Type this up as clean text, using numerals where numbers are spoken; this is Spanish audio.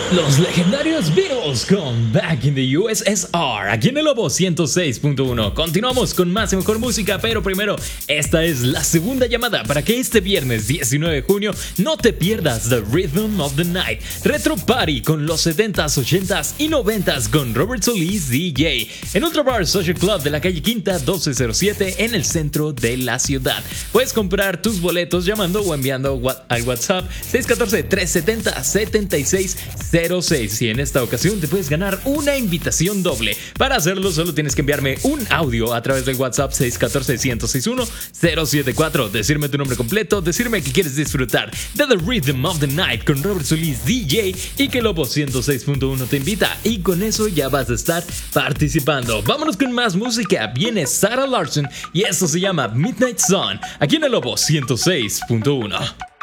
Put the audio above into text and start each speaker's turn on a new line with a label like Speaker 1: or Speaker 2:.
Speaker 1: Los legendarios Beatles con Back in the USSR, aquí en el Lobo 106.1. Continuamos con más y mejor música, pero primero, esta es la segunda llamada para que este viernes 19 de junio no te pierdas The Rhythm of the Night Retro Party con los 70s, 80s y 90s con Robert Solís DJ en Ultra Bar Social Club de la calle Quinta 1207 en el centro de la ciudad. Puedes comprar tus boletos llamando o enviando al WhatsApp 614-370-7606 y en esta ocasión te puedes ganar una invitación doble. Para hacerlo solo tienes que enviarme un audio a través del WhatsApp 614-161-074, decirme tu nombre completo, decirme que quieres disfrutar de The Rhythm of the Night con Robert Solís DJ y que Lobo 106.1 te invita, y con eso ya vas a estar participando. Vámonos con más música. Viene Sarah Larsson y esto se llama Midnight Sun aquí en el Lobo 106.1.